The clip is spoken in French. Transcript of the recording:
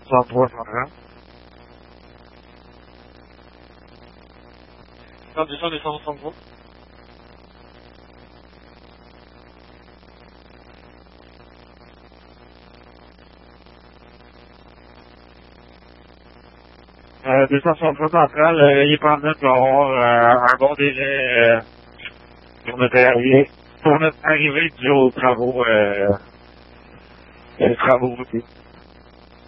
263 centrale. Non, 263. Euh, 263 centrale, il est pendant qu'il va avoir un bon délai pour notre arrivée dû aux travaux routiers.